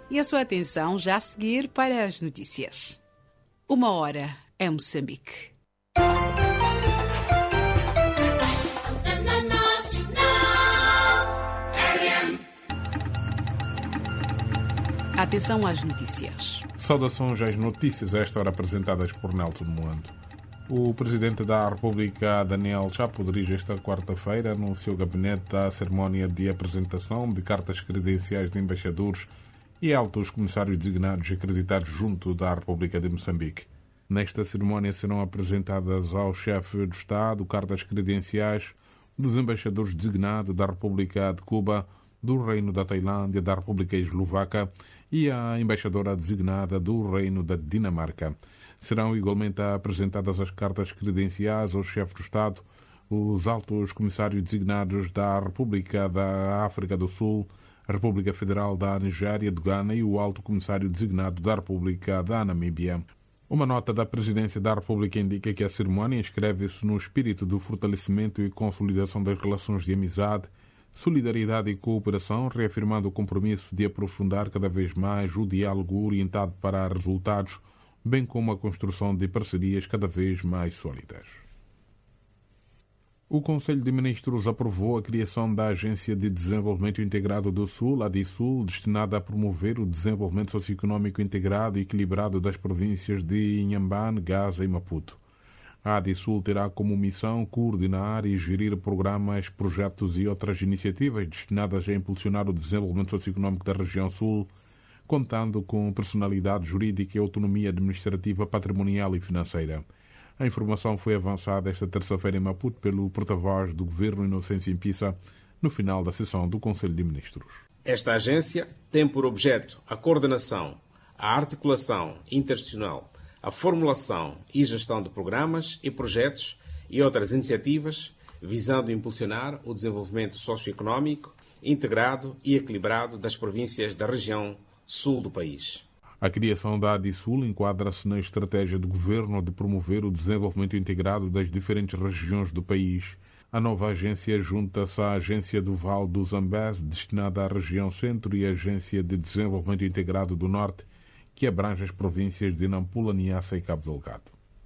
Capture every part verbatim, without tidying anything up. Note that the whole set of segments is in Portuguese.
E a sua atenção já a seguir para as notícias. Uma hora em Moçambique. Atenção às notícias. Saudações às notícias a esta hora apresentadas por Nelson Moando. O Presidente da República, Daniel Chapo, dirige esta quarta-feira no seu gabinete a cerimónia de apresentação de cartas credenciais de embaixadores e altos comissários designados e acreditados junto da República de Moçambique. Nesta cerimónia serão apresentadas ao chefe do Estado cartas credenciais dos embaixadores designados da República de Cuba, do Reino da Tailândia, da República Eslovaca e a embaixadora designada do Reino da Dinamarca. Serão igualmente apresentadas as cartas credenciais ao chefe do Estado, os altos comissários designados da República da África do Sul, a República Federal da Nigéria, do Ghana e o alto comissário designado da República da Namíbia. Uma nota da Presidência da República indica que a cerimónia inscreve-se no espírito do fortalecimento e consolidação das relações de amizade, solidariedade e cooperação, reafirmando o compromisso de aprofundar cada vez mais o diálogo orientado para resultados, bem como a construção de parcerias cada vez mais sólidas. O Conselho de Ministros aprovou a criação da Agência de Desenvolvimento Integrado do Sul, a ADISUL, destinada a promover o desenvolvimento socioeconómico integrado e equilibrado das províncias de Inhambane, Gaza e Maputo. A ADISUL terá como missão coordenar e gerir programas, projetos e outras iniciativas destinadas a impulsionar o desenvolvimento socioeconómico da região Sul, contando com personalidade jurídica e autonomia administrativa, patrimonial e financeira. A informação foi avançada esta terça-feira em Maputo pelo porta-voz do Governo, Inocêncio Impissa, no final da sessão do Conselho de Ministros. Esta agência tem por objeto a coordenação, a articulação interinstitucional, a formulação e gestão de programas e projetos e outras iniciativas visando impulsionar o desenvolvimento socioeconómico integrado e equilibrado das províncias da região sul do país. A criação da ADISUL enquadra-se na estratégia do Governo de promover o desenvolvimento integrado das diferentes regiões do país. A nova agência junta-se à Agência do Vale do Zambeze, destinada à região centro, e à Agência de Desenvolvimento Integrado do Norte, que abrange as províncias de Nampula, Niassa e Cabo Delgado.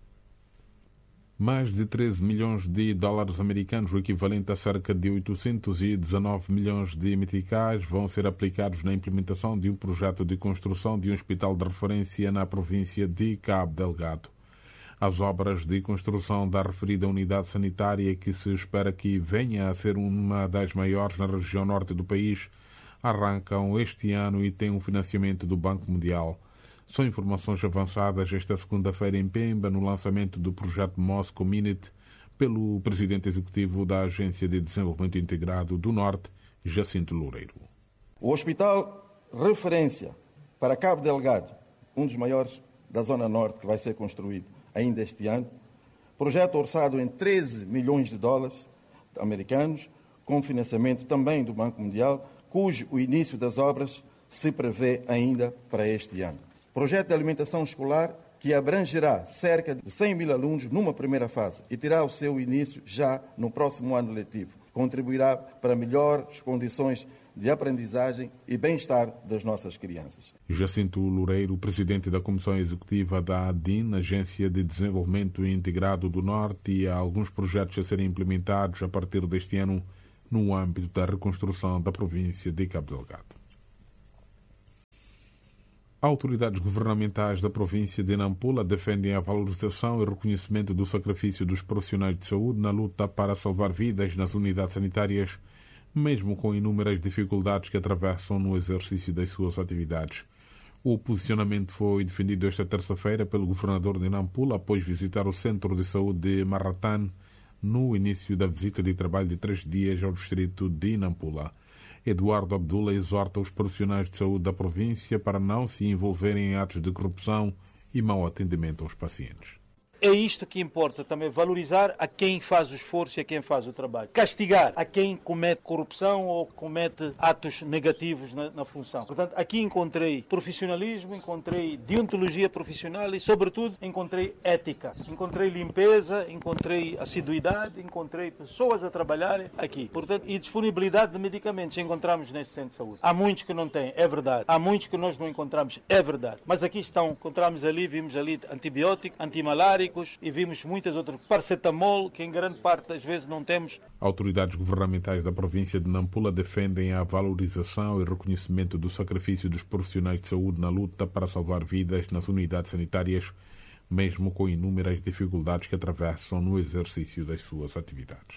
Mais de treze milhões de dólares americanos, o equivalente a cerca de oitocentos e dezanove milhões de meticais, vão ser aplicados na implementação de um projeto de construção de um hospital de referência na província de Cabo Delgado. As obras de construção da referida unidade sanitária, que se espera que venha a ser uma das maiores na região norte do país, arrancam este ano e têm um financiamento do Banco Mundial. São informações avançadas esta segunda-feira em Pemba, no lançamento do projeto Moscow Minute, pelo presidente executivo da Agência de Desenvolvimento Integrado do Norte, Jacinto Loureiro. O Hospital Referência para Cabo Delgado, um dos maiores da Zona Norte, que vai ser construído ainda este ano, projeto orçado em treze milhões de dólares americanos, com financiamento também do Banco Mundial, cujo o início das obras se prevê ainda para este ano. Projeto de alimentação escolar que abrangerá cerca de cem mil alunos numa primeira fase e terá o seu início já no próximo ano letivo. Contribuirá para melhores condições de aprendizagem e bem-estar das nossas crianças. Jacinto Loureiro, presidente da Comissão Executiva da ADIN, Agência de Desenvolvimento Integrado do Norte, e há alguns projetos a serem implementados a partir deste ano no âmbito da reconstrução da província de Cabo Delgado. Autoridades governamentais da província de Nampula defendem a valorização e reconhecimento do sacrifício dos profissionais de saúde na luta para salvar vidas nas unidades sanitárias, mesmo com inúmeras dificuldades que atravessam no exercício das suas atividades. O posicionamento foi defendido esta terça-feira pelo governador de Nampula após visitar o Centro de Saúde de Marratane no início da visita de trabalho de três dias ao distrito de Nampula. Eduardo Abdullah exorta os profissionais de saúde da província para não se envolverem em atos de corrupção e mau atendimento aos pacientes. é isto que importa também, valorizar a quem faz o esforço e a quem faz o trabalho. Castigar a quem comete corrupção ou comete atos negativos na, na função. Portanto, aqui encontrei profissionalismo, encontrei deontologia profissional e, sobretudo, encontrei ética. Encontrei limpeza, encontrei assiduidade, encontrei pessoas a trabalharem aqui. Portanto, e disponibilidade de medicamentos encontramos neste centro de saúde. Há muitos que não têm, é verdade. Há muitos que nós não encontramos, é verdade. Mas aqui estão, encontramos ali, vimos ali antibióticos, antimaláricos e vimos muitas outras, paracetamol, que em grande parte das vezes não temos. Autoridades governamentais da província de Nampula defendem a valorização e reconhecimento do sacrifício dos profissionais de saúde na luta para salvar vidas nas unidades sanitárias, mesmo com inúmeras dificuldades que atravessam no exercício das suas atividades.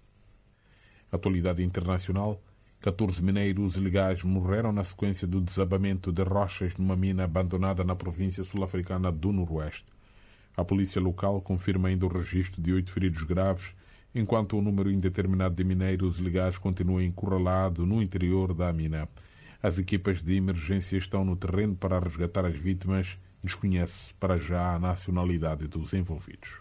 Atualidade internacional: catorze mineiros ilegais morreram na sequência do desabamento de rochas numa mina abandonada na província sul-africana do Noroeste. A polícia local confirma ainda o registro de oito feridos graves, enquanto o número indeterminado de mineiros ilegais continua encurralado no interior da mina. As equipas de emergência estão no terreno para resgatar as vítimas. Desconhece-se para já a nacionalidade dos envolvidos.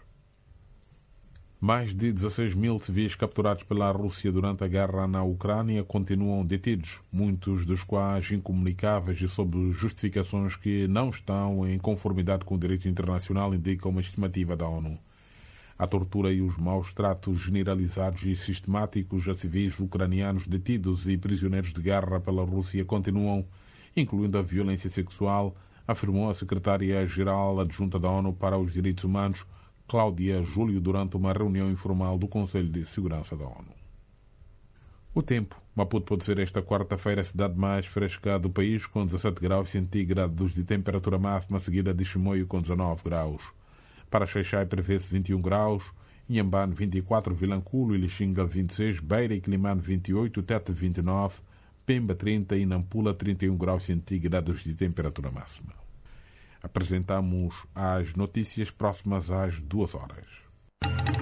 Mais de dezasseis mil civis capturados pela Rússia durante a guerra na Ucrânia continuam detidos, muitos dos quais incomunicáveis e sob justificações que não estão em conformidade com o direito internacional, indica uma estimativa da ONU. A tortura e os maus tratos generalizados e sistemáticos a civis ucranianos detidos e prisioneiros de guerra pela Rússia continuam, incluindo a violência sexual, afirmou a secretária-geral adjunta da ONU para os Direitos Humanos, Cláudia Júlio, durante uma reunião informal do Conselho de Segurança da ONU. O tempo. Maputo pode ser esta quarta-feira a cidade mais fresca do país, com dezassete graus centígrados de temperatura máxima, seguida de Chimoio com dezanove graus. Para Xaixai prevê-se vinte e um graus, Inhambane vinte e quatro, Vilanculo e Lixinga vinte e seis, Beira e Quilimane vinte e oito, Tete vinte e nove, Pemba trinta e Nampula trinta e um graus centígrados de temperatura máxima. Apresentamos as notícias próximas às duas horas.